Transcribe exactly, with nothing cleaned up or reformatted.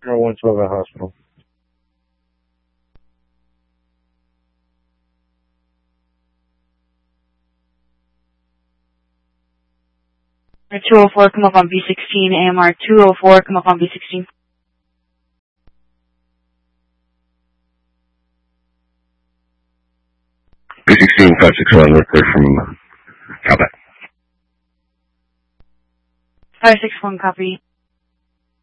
zero one twelve at hospital. two oh four, come up on B sixteen, A M R two oh four, come up on B sixteen. B sixteen, five six one, report from Caltech. five six one, copy.